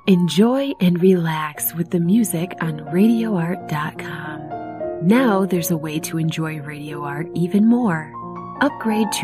Enjoy and relax with the music on RadioArt.com. Now there's a way to enjoy Radio Art even more. Upgrade to